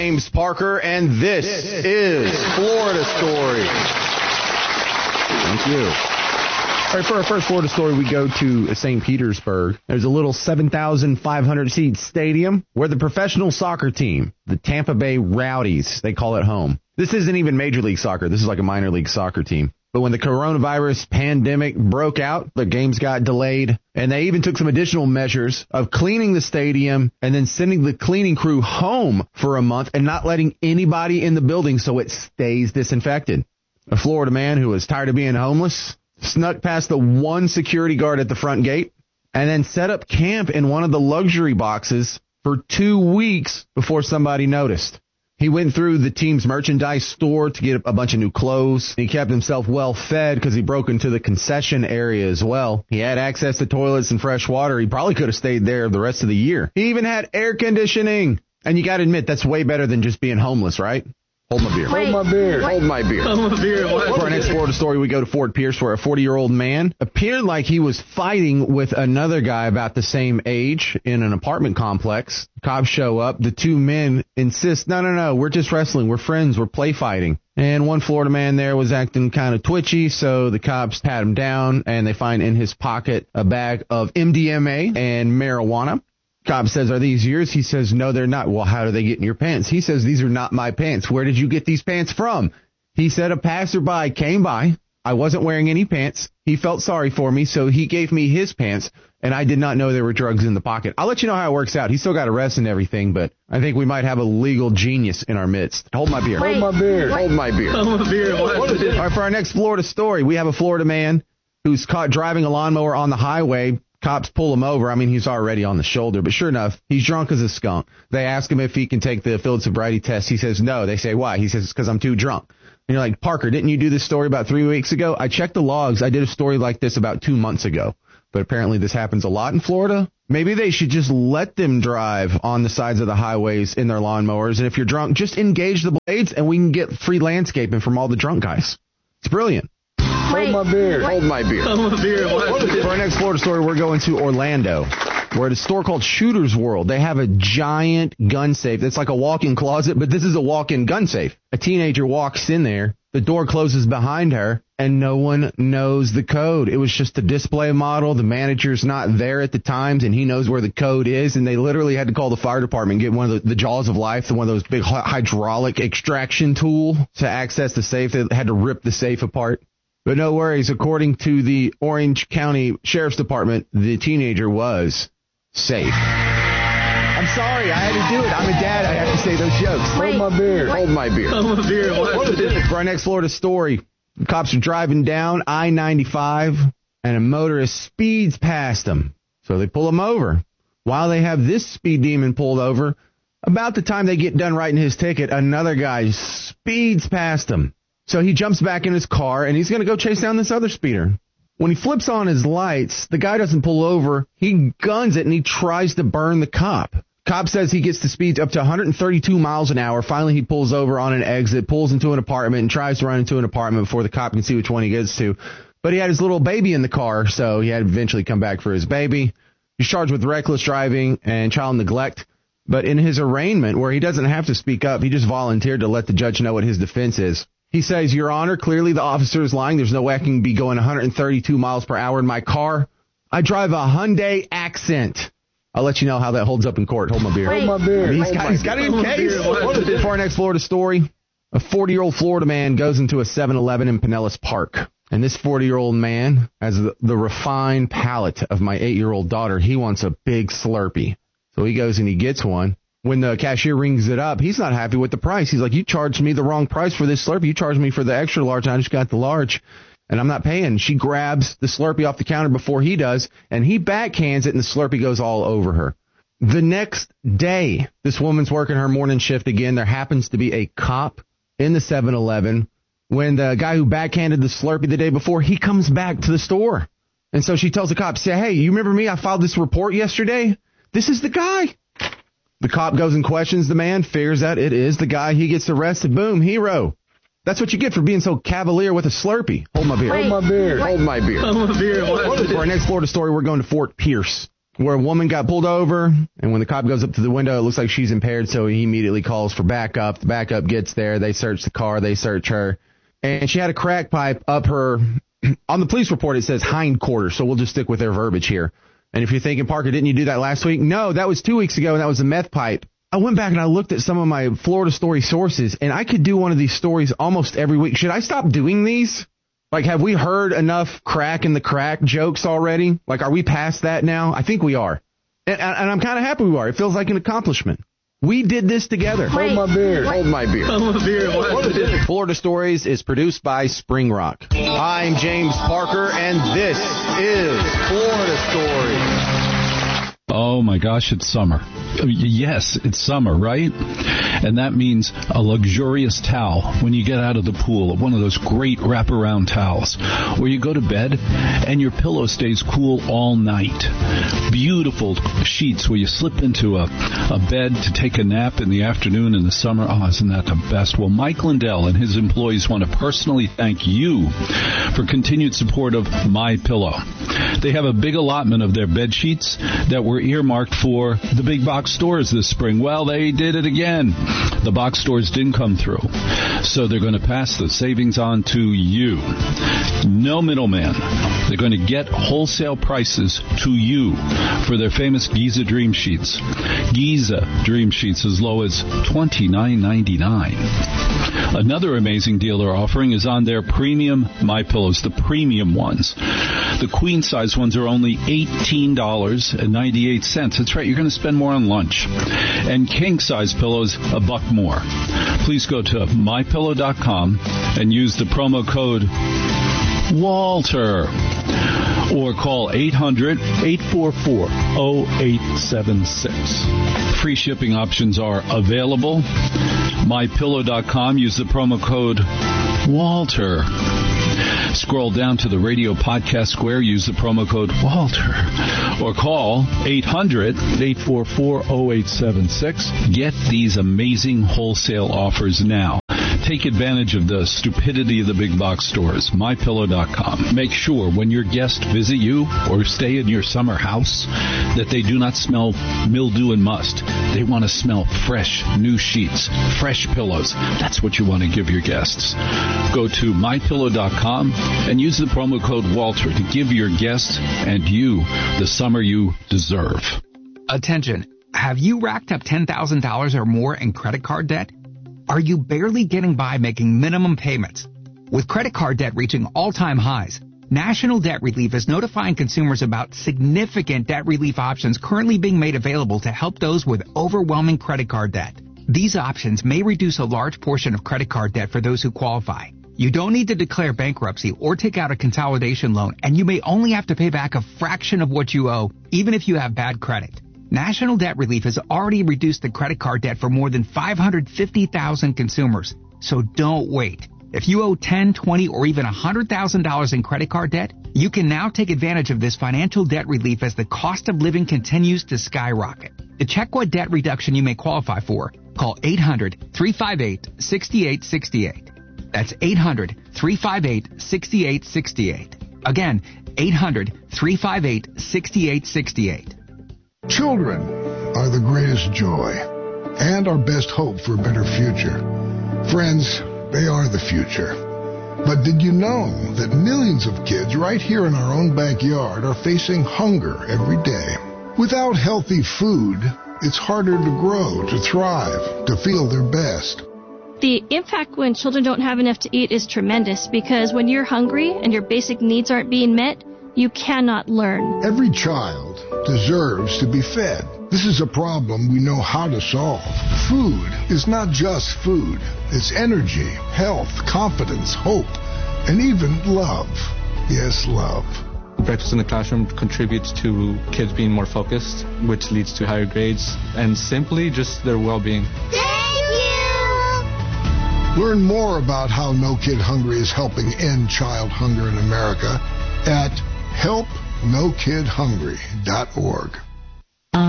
James Parker, and this is Florida Story. Thank you. All right, for our first Florida story, we go to St. Petersburg. There's a little 7,500-seat stadium where the professional soccer team, the Tampa Bay Rowdies, they call it home. This isn't even Major League Soccer. This is like a minor league soccer team. But when the coronavirus pandemic broke out, the games got delayed, and they even took some additional measures of cleaning the stadium and then sending the cleaning crew home for a month and not letting anybody in the building so it stays disinfected. A Florida man who was tired of being homeless snuck past the one security guard at the front gate and then set up camp in one of the luxury boxes for 2 weeks before somebody noticed. He went through the team's merchandise store to get a bunch of new clothes. He kept himself well fed because he broke into the concession area as well. He had access to toilets and fresh water. He probably could have stayed there the rest of the year. He even had air conditioning. And you got to admit, that's way better than just being homeless, right? Hold my beer. Hold my beer. Hold my beer. Hold my beer. For our next Florida story, we go to Fort Pierce, where a 40-year-old man appeared like he was fighting with another guy about the same age in an apartment complex. Cops show up. The two men insist, no, we're just wrestling. We're friends. We're play fighting. And one Florida man there was acting kind of twitchy, so the cops pat him down, and they find in his pocket a bag of MDMA and marijuana. Cop says, are these yours? He says, no, they're not. Well, how do they get in your pants? He says, these are not my pants. Where did you get these pants from? He said, a passerby came by. I wasn't wearing any pants. He felt sorry for me, so he gave me his pants, and I did not know there were drugs in the pocket. I'll let you know how it works out. He still got arrested and everything, but I think we might have a legal genius in our midst. Hold my beer. Hold my beer. Hold my beer. Hold my beer. All right, for our next Florida story, we have a Florida man who's caught driving a lawnmower on the highway. Cops pull him over. I mean, he's already on the shoulder, but sure enough, he's drunk as a skunk. They ask him if he can take the field sobriety test. He says no. They say, why? He says, it's because I'm too drunk. And you're like, Parker, didn't you do this story about 3 weeks ago? I checked the logs. I did a story like this about 2 months ago. But apparently this happens a lot in Florida. Maybe they should just let them drive on the sides of the highways in their lawnmowers. And if you're drunk, just engage the blades and we can get free landscaping from all the drunk guys. It's brilliant. Hold my beer. Hold my beer. Hold my beer. For our next Florida story, we're going to Orlando. We're at a store called Shooter's World. They have a giant gun safe. It's like a walk-in closet, but this is a walk-in gun safe. A teenager walks in there. The door closes behind her, and no one knows the code. It was just a display model. The manager's not there at the times, and he knows where the code is, and they literally had to call the fire department and get one of the Jaws of Life, one of those big hydraulic extraction tool to access the safe. They had to rip the safe apart. But no worries. According to the Orange County Sheriff's Department, the teenager was safe. I'm sorry. I had to do it. I'm a dad. I have to say those jokes. Hold my beer. Hold my beer. Hold my beer. For our next Florida story, cops are driving down I-95, and a motorist speeds past them. So they pull him over. While they have this speed demon pulled over, about the time they get done writing his ticket, another guy speeds past him. So he jumps back in his car, and he's going to go chase down this other speeder. When he flips on his lights, the guy doesn't pull over. He guns it, and he tries to burn the cop. Cop says he gets the speeds up to 132 miles an hour. Finally, he pulls over on an exit, pulls into an apartment, and tries to run into an apartment before the cop can see which one he gets to. But he had his little baby in the car, so he had to eventually come back for his baby. He's charged with reckless driving and child neglect. But in his arraignment, where he doesn't have to speak up, he just volunteered to let the judge know what his defense is. He says, Your Honor, clearly the officer is lying. There's no way I can be going 132 miles per hour in my car. I drive a Hyundai Accent. I'll let you know how that holds up in court. Hold my beer. Hold my beer. I mean, he's got it in case. For our next Florida story, a 40-year-old Florida man goes into a 7-Eleven in Pinellas Park. And this 40-year-old man has the refined palate of my 8-year-old daughter. He wants a big Slurpee. So he goes and he gets one. When the cashier rings it up, he's not happy with the price. He's like, you charged me the wrong price for this Slurpee. You charged me for the extra large, and I just got the large, and I'm not paying. She grabs the Slurpee off the counter before he does, and he backhands it, and the Slurpee goes all over her. The next day, this woman's working her morning shift again. There happens to be a cop in the 7-Eleven. When the guy who backhanded the Slurpee the day before, he comes back to the store. And so she tells the cop, say, hey, you remember me? I filed this report yesterday. This is the guy. The cop goes and questions the man, figures out it is the guy. He gets arrested. Boom, hero. That's what you get for being so cavalier with a Slurpee. Hold my beer. Hold my beer. Hold my beer. Hold my beer. For our next Florida story, we're going to Fort Pierce, where a woman got pulled over, and when the cop goes up to the window, it looks like she's impaired, so he immediately calls for backup. The backup gets there. They search the car. They search her. And she had a crack pipe up her, on the police report, it says hind quarter, so we'll just stick with their verbiage here. And if you're thinking, Parker, didn't you do that last week? No, that was 2 weeks ago, and that was a meth pipe. I went back and I looked at some of my Florida story sources, and I could do one of these stories almost every week. Should I stop doing these? Like, have we heard enough crack in the crack jokes already? Like, are we past that now? I think we are. And I'm kind of happy we are. It feels like an accomplishment. We did this together. Hold my beer. Hold my beer. Hold my beer. Florida Stories is produced by Spring Rock. I'm James Parker, and this is Florida Stories. Oh, my gosh, it's summer. Yes, it's summer, right? And that means a luxurious towel when you get out of the pool, one of those great wraparound towels, where you go to bed and your pillow stays cool all night. Beautiful sheets where you slip into a bed to take a nap in the afternoon in the summer. Oh, isn't that the best? Well, Mike Lindell and his employees want to personally thank you for continued support of MyPillow. They have a big allotment of their bed sheets that were earmarked for the big box stores this spring. Well, they did it again. The box stores didn't come through. So they're going to pass the savings on to you. No middleman. They're going to get wholesale prices to you for their famous Giza Dream Sheets. Giza Dream Sheets as low as $29.99. Another amazing deal they're offering is on their premium MyPillows, the premium ones. The queen size ones are only $18.98. That's right, you're going to spend more on lunch. And king size pillows, $1 more. Please go to mypillow.com and use the promo code Walter, or call 800-844-0876. Free shipping options are available. MyPillow.com. Use the promo code Walter. Scroll down to the radio podcast square. Use the promo code Walter. Or call 800-844-0876. Get these amazing wholesale offers now. Take advantage of the stupidity of the big box stores. MyPillow.com. Make sure when your guests visit you or stay in your summer house that they do not smell mildew and must. They want to smell fresh, new sheets, fresh pillows. That's what you want to give your guests. Go to MyPillow.com and use the promo code Walter to give your guests and you the summer you deserve. Attention. Have you racked up $10,000 or more in credit card debt? Are you barely getting by making minimum payments? With credit card debt reaching all-time highs, National Debt Relief is notifying consumers about significant debt relief options currently being made available to help those with overwhelming credit card debt. These options may reduce a large portion of credit card debt for those who qualify. You don't need to declare bankruptcy or take out a consolidation loan, and you may only have to pay back a fraction of what you owe, even if you have bad credit. National Debt Relief has already reduced the credit card debt for more than 550,000 consumers. So don't wait. If you owe $10, $20, or even $100,000 in credit card debt, you can now take advantage of this financial debt relief as the cost of living continues to skyrocket. To check what debt reduction you may qualify for, call 800-358-6868. That's 800-358-6868. Again, 800-358-6868. Children are the greatest joy and our best hope for a better future. Friends, they are the future. But did you know that millions of kids right here in our own backyard are facing hunger every day? Without healthy food, it's harder to grow, to thrive, to feel their best. The impact when children don't have enough to eat is tremendous because when you're hungry and your basic needs aren't being met, you cannot learn. Every child deserves to be fed. This is a problem we know how to solve. Food is not just food. It's energy, health, confidence, hope, and even love. Yes, love. Breakfast in the classroom contributes to kids being more focused, which leads to higher grades, and simply just their well-being. Thank you! Learn more about how No Kid Hungry is helping end child hunger in America at helpnokidhungry.org.